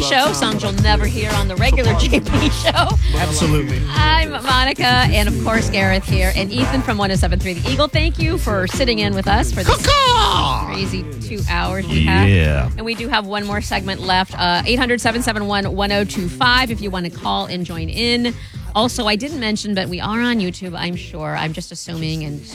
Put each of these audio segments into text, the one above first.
show, songs you'll never hear on the regular JP show. Absolutely. I'm Monica, and of course, Gareth here, and Ethan from 107.3 The Eagle. Thank you for sitting in with us for this crazy 2 hours we have. Yeah. And we do have one more segment left. 800-771-1025 if you want to call and join in. Also, I didn't mention, but we are on YouTube, I'm sure. I'm just assuming. And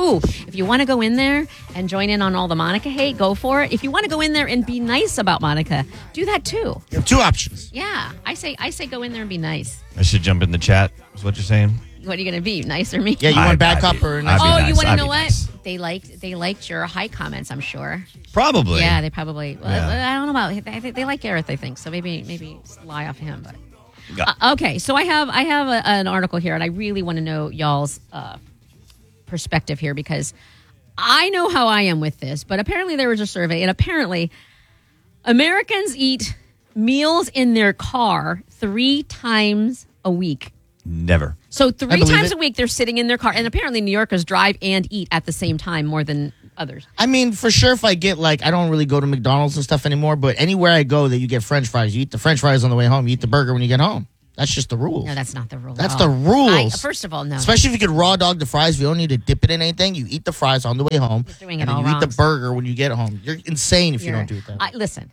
if you want to go in there and join in on all the Monica hate, go for it. If you want to go in there and be nice about Monica, do that too. You have two options. Yeah, I say go in there and be nice. I should jump in the chat, is what you're saying? What are you going to be, nice or me? Yeah, you want back up or nice? Oh, you want to I'd know be what? nice. They liked your high comments, I'm sure. Probably. Yeah, they probably. Well, Yeah. I don't know about. They like Gareth, I think. So maybe lie off him. But Yeah. okay, so I have an article here, and I really want to know y'all's perspective here because I know how I am with this. But apparently there was a survey, and apparently Americans eat meals in their car 3 times a week. Never. So 3 believe times it. a week they're sitting in their car, and apparently New Yorkers drive and eat at the same time more than others. I mean, for sure, if I get I don't really go to McDonald's and stuff anymore, but anywhere I go that you get French fries, you eat the French fries on the way home, you eat the burger when you get home. That's just the rules. No, that's not the rule. That's at the all. rules. First of all, no. Especially if you could raw dog the fries, you don't need to dip it in anything. You eat the fries on the way home, You're doing it and then all you wrong. eat the burger when you get home. You're insane if you don't do it that way. Listen,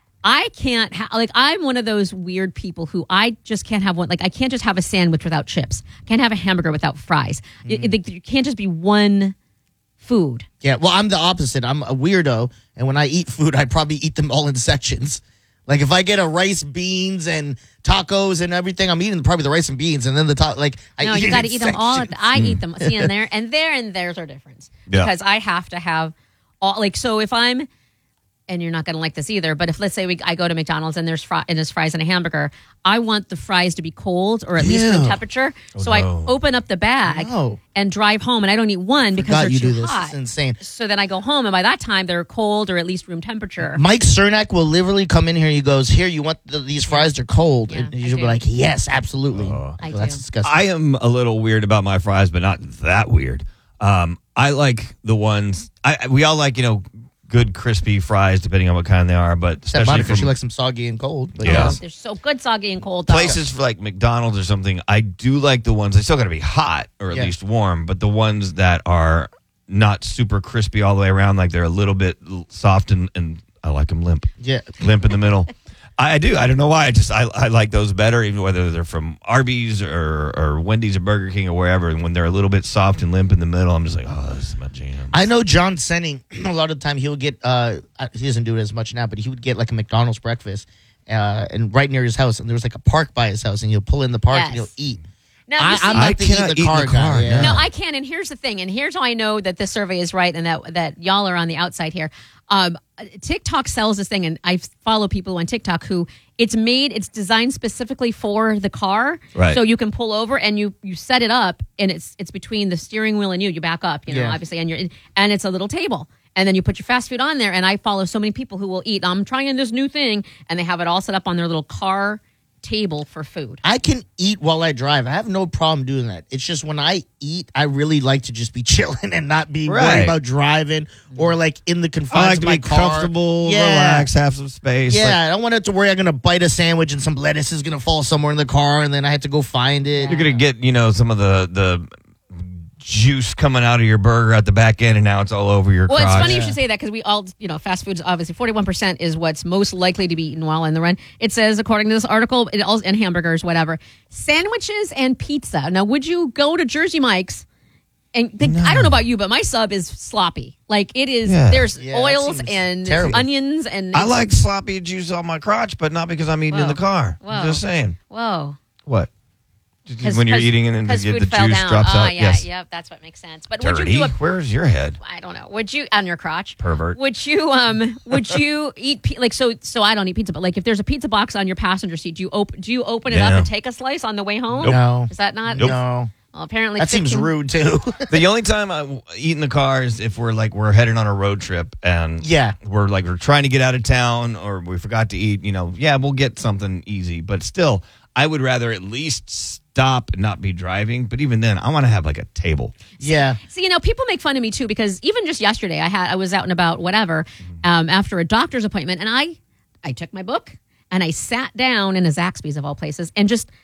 I can't I'm one of those weird people who I just can't have one. Like I can't just have a sandwich without chips. I can't have a hamburger without fries. You can't just be one food. Yeah, well, I'm the opposite. I'm a weirdo, and when I eat food, I probably eat them all in sections. Like if I get a rice, beans, and tacos and everything, I'm eating probably the rice and beans, and then the top. No, you got to eat them all. I eat them. See, and there's our difference Yeah. because I have to have all. So if I'm, and you're not going to like this either, but if let's say I go to McDonald's and there's fries and a hamburger, I want the fries to be cold or at least room Ew. temperature. So no. I open up the bag No. and drive home, and I don't eat one because God, they're you too do this. hot. It's insane. So then I go home, and by that time they're cold or at least room temperature. Mike Cernak will literally come in here. He goes, "Here, you want these fries? They're cold." Yeah, and I you'll be do. like, "Yes, absolutely." I That's do. disgusting. I am a little weird about my fries, but not that weird. I like the ones, we all like, good crispy fries, depending on what kind they are, but Except especially Monica, she from likes them soggy and cold. But Yeah. They're so good, soggy and cold. Though. places for like McDonald's or something, I do like the ones, they still got to be hot or at Yeah. least warm, but the ones that are not super crispy all the way around, like they're a little bit soft and I like them limp. Yeah. Limp in the middle. I do. I don't know why. I like those better, even whether they're from Arby's or Wendy's or Burger King or wherever. And when they're a little bit soft and limp in the middle, I'm just like, oh, this is my jam. I know John Senning, a lot of the time he would get, he doesn't do it as much now, but he would get like a McDonald's breakfast and right near his house. And there was like a park by his house and he'll pull in the park and he'll Yes. eat. Now, you see- I'm not the eat cannot in the eat in car the car, guy. Yeah. No, I can. And here's the thing. And here's how I know that this survey is right and that y'all are on the outside here. TikTok sells this thing, and I follow people on TikTok who it's designed specifically for the car. Right. So you can pull over and you set it up, and it's between the steering wheel and you. You back up, Yeah. obviously, and it's a little table. And then you put your fast food on there, and I follow so many people who will eat. I'm trying this new thing, and they have it all set up on their little car table for food. I can eat while I drive. I have no problem doing that. It's just when I eat, I really like to just be chilling and not be Right. worried about driving or like in the I confines like of to my be car. comfortable, Yeah. relax, have some space. Yeah, I don't want to have to worry I'm going to bite a sandwich and some lettuce is going to fall somewhere in the car and then I have to go find it. You're going to get, some of the juice coming out of your burger at the back end, and now it's all over your Well, crotch. it's funny you should say that because we all, fast foods, obviously 41% is what's most likely to be eaten while in the run. It says, according to this article, and hamburgers, whatever, sandwiches and pizza. Now, would you go to Jersey Mike's? And I don't know about you, but my sub is sloppy. Like it is, Yeah. there's Yeah, that oils seems and terrible. onions and. I like sloppy juice on my crotch, but not because I'm eating in Whoa. the car. Whoa. I'm just saying. Whoa. What? Just when you're eating and then the food fell juice down. drops out. Yeah, Yes. Yep, that's what makes sense. But would you Dirty. do Where's your head? I don't know. Would you on your crotch? Pervert. Would you eat so I don't eat pizza, but like if there's a pizza box on your passenger seat, do you open it up Yeah. and take a slice on the way home? Nope. No. Is that not? No. Well, apparently That seems 15 rude too. The only time I eat in the car is if we're heading on a road trip and Yeah. we're trying to get out of town or we forgot to eat. We'll get something easy, but still, I would rather at least stop and not be driving. But even then, I want to have like a table. Yeah. See, people make fun of me too because even just yesterday I was out and about, whatever, after a doctor's appointment, and I took my book and I sat down in a Zaxby's of all places and just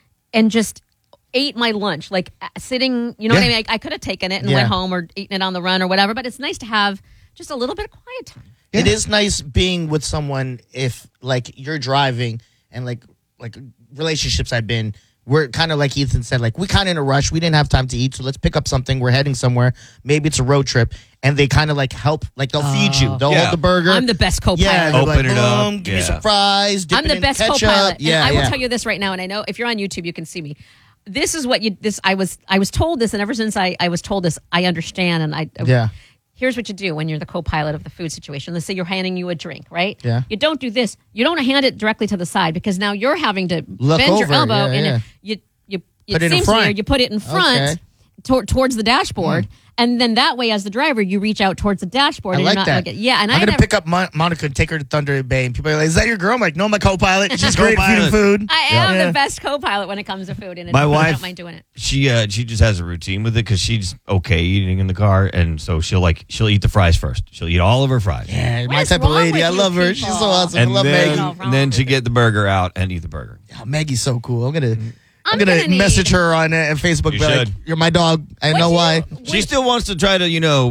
ate my lunch, like sitting, you know what I mean? I could have taken it and went home or eaten it on the run or whatever, but it's nice to have just a little bit of quiet time. It is nice being with someone if like you're driving and like relationships I've been, we're kind of like Ethan said, like we kind of in a rush. We didn't have time to eat, so let's pick up something. We're heading somewhere. Maybe it's a road trip, and they kind of like help. Like they'll feed you. They'll hold the burger. I'm the best co-pilot. Yeah, Open like, it up. Give me some fries. Dip I'm it the in best ketchup. co-pilot. Yeah, and I will tell you this right now, and I know if you're on YouTube, you can see me. This is what I was told this, and ever since I was told this, I understand, and here's what you do when you're the co-pilot of the food situation. Let's say you're handing you a drink, right? Yeah. You don't do this. You don't hand it directly to the side because now you're having to Look bend over, your elbow and you Put it in seems front. to me, you put it in front towards the dashboard. And then that way, as the driver, you reach out towards the dashboard. I and like you're not that. Looking, yeah, and I'm going to pick up Monica and take her to Thunder Bay. And people are like, is that your girl? I'm like, no, my co-pilot. She's great at feeding food. I am the best co-pilot when it comes to food. And My I wife, don't mind doing it. she just has a routine with it because she's okay eating in the car, and so she'll eat the fries first. She'll eat all of her fries. Yeah, What my is type of wrong lady. with I you love her. people? She's so awesome. And I love then, Maggie. and then she get the burger out and eat the burger. Oh, Maggie's so cool. I'm gonna gonna message her on Facebook. You be like, should. you're my dog. I know why. She still wants to try to,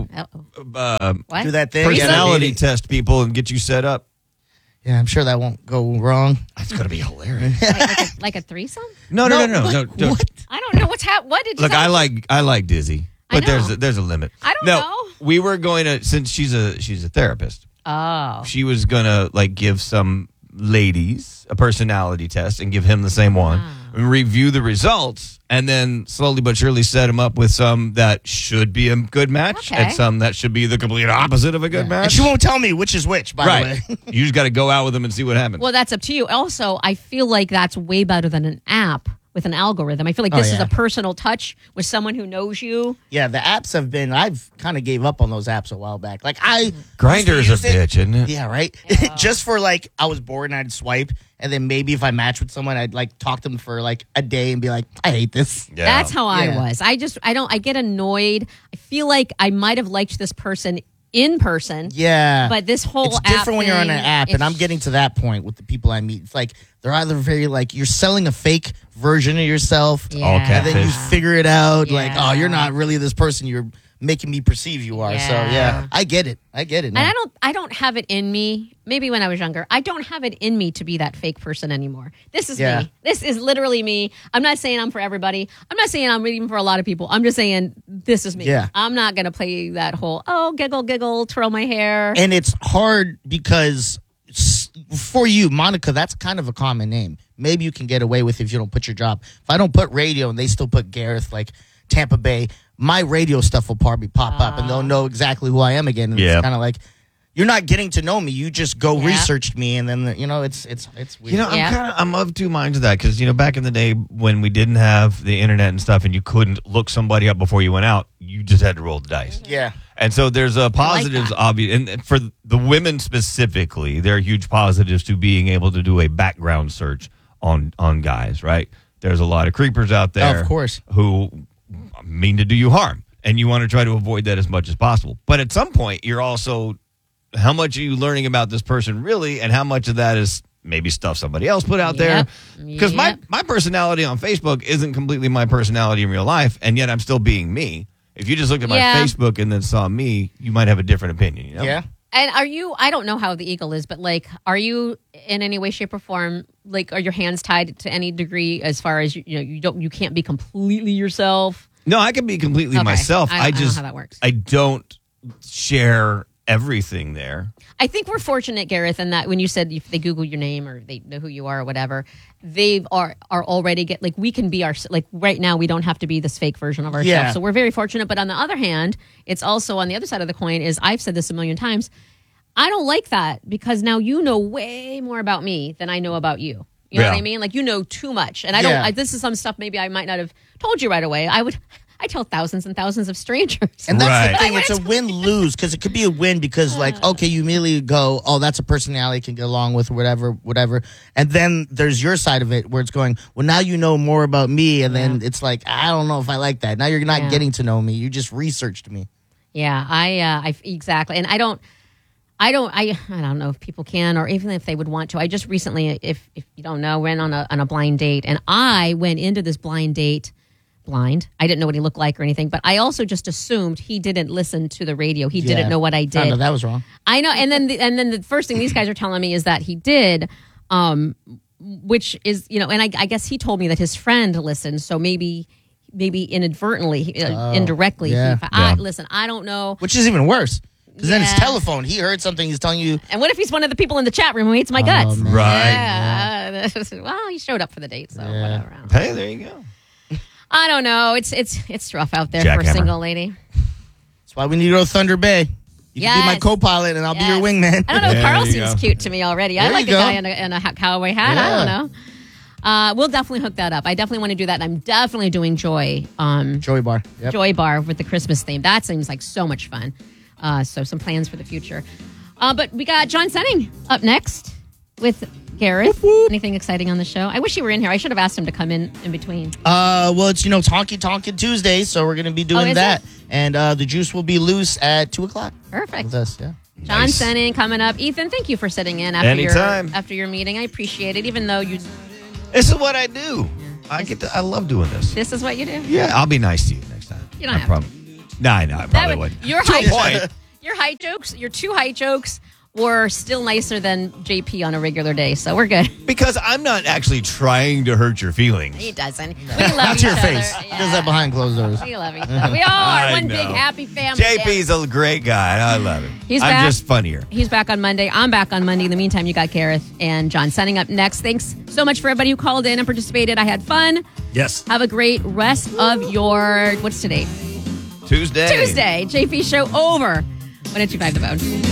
What? Do that thing. personality Yeah, test people and get you set up. Yeah, I'm sure that won't go wrong. That's gonna be hilarious. like a threesome? No. What? I don't know what's happening. What did you Look, tell I like Dizzy, I but know. there's a limit. I don't no, know. We were going to, since she's a therapist. Oh. She was gonna like give some ladies a personality test and give him the same one and review the results, and then slowly but surely set him up with some that should be a good match Okay. and some that should be the complete opposite of a good match. And she won't tell me which is which, by right. the way. You just got to go out with them and see what happens. Well, that's up to you. Also, I feel like that's way better than an app with an algorithm. I feel like this is yeah. a personal touch with someone who knows you. Yeah, the apps have been, I've kind of gave up on those apps a while back. Like Grindr is a used to use bitch, isn't it? Yeah, right? Just for like, I was bored and I'd swipe. And then maybe if I match with someone, I'd like talk to them for like a day and be like, I hate this. Yeah. That's how I Yeah. was. I get annoyed. I feel like I might have liked this person in person. Yeah. But this whole it's app different when you're on thing, an app, and I'm getting to that point with the people I meet. It's like they're either very like you're selling a fake version of yourself, Yeah. All and then you catfish. figure it out. Like, Yeah. oh, you're not really this person. You're making me perceive you are. So Yeah. yeah, I get it. I get it. Now. And I don't have it in me. Maybe when I was younger, I don't have it in me to be that fake person anymore. This is Yeah. me. This is literally me. I'm not saying I'm for everybody. I'm not saying I'm even for a lot of people. I'm just saying this is me. Yeah. I'm not going to play that whole, giggle, twirl my hair. And it's hard because for you, Monica, that's kind of a common name. Maybe you can get away with if you don't put your job. If I don't put radio and they still put Gareth, like Tampa Bay, my radio stuff will probably pop up and they'll know exactly who I am again. And Yeah. it's kind of like, you're not getting to know me. You just go Yeah. researched me, and then it's weird. You know, Yeah. I'm of two minds of that because back in the day when we didn't have the internet and stuff, and you couldn't look somebody up before you went out, you just had to roll the dice. yeah. And so there's a positives, that. obvious, and for the women specifically, there are huge positives to being able to do a background search on guys. Right? There's a lot of creepers out there, Of course. who mean to do you harm, and you want to try to avoid that as much as possible. But at some point, you're also, how much are you learning about this person really, and how much of that is maybe stuff somebody else put out there? Because Yep. my personality on Facebook isn't completely my personality in real life, and yet I'm still being me. If you just looked at my Yeah. Facebook and then saw me, you might have a different opinion. You know? Yeah. And are you, I don't know how the eagle is, but like, are you in any way, shape, or form, like, are your hands tied to any degree as far as, you can't be completely yourself? No, I can be completely Okay. myself. I don't know just how that works. I don't share everything there. I think we're fortunate, Gareth, in that when you said if they Google your name or they know who you are or whatever, they are already we can be like right now we don't have to be this fake version of ourselves. Yeah. So we're very fortunate. But on the other hand, it's also on the other side of the coin is I've said this a million times. I don't like that because now you know way more about me than I know about you. You know Yeah. what I mean? Like you know too much, and Yeah. this is some stuff maybe I might not have told you right away. I tell thousands and thousands of strangers. And that's Right. the thing. It's a win-lose because it could be a win because, like, okay, you immediately go, oh, that's a personality I can get along with, whatever. And then there's your side of it where it's going, well, now you know more about me. And then it's like, I don't know if I like that. Now you're not Yeah. getting to know me. You just researched me. Yeah, I exactly. And I don't I don't know if people can, or even if they would want to. I just recently, if you don't know, went on a blind date, and I went into this blind date blind. I didn't know what he looked like or anything, but I also just assumed he didn't listen to the radio. He didn't know what I did. I know that was wrong. I know, and then the first thing these guys are telling me is that he did, which is, and I guess he told me that his friend listened, so maybe inadvertently, indirectly. Yeah. Listen, I don't know. Which is even worse. Because then his Yeah. telephone, he heard something, he's telling you. And what if he's one of the people in the chat room who hates my guts? man. Right. Yeah. Well, he showed up for the date, so whatever. Hey, there you go. I don't know. It's rough out there for a Jackhammer. single lady. That's why we need to go to Thunder Bay. You can be my Yes. co-pilot, and I'll be your wingman. I don't know. Yeah, Carl there you seems go. cute to me already. I There like a you go. guy in a cowboy hat. Yeah. I don't know. We'll definitely hook that up. I definitely want to do that. And I'm definitely doing Joy Bar. Yep. Joy Bar with the Christmas theme. That seems like so much fun. So some plans for the future. But we got John Senning up next with Gareth. Anything exciting on the show? I wish he were in here. I should have asked him to come in between. Well, it's, Honky Tonkin' Tuesday, so we're going to be doing is that. it? And the juice will be loose at 2 o'clock. Perfect. With us, yeah. John Nice. Senning coming up. Ethan, thank you for sitting in after Anytime. your meeting. I appreciate it. Even though This is what I do. I love doing this. this is what you do. Yeah, I'll be nice to you next time. You don't I have prob- No, I know. I probably wouldn't. Your To a height, point. your height jokes, your 2 height jokes were still nicer than JP on a regular day, so we're good. Because I'm not actually trying to hurt your feelings. He doesn't. We love Not each to your other. face. He does that behind closed doors. We love each other. We all are I one know. big happy family. JP's a great guy. I love him. He's I'm back. just funnier. He's back on Monday. I'm back on Monday. In the meantime, you got Gareth and John Senning up next. Thanks so much for everybody who called in and participated. I had fun. Yes. Have a great rest of your, what's today? Tuesday. Tuesday. JP show over. 102.5 The Bone.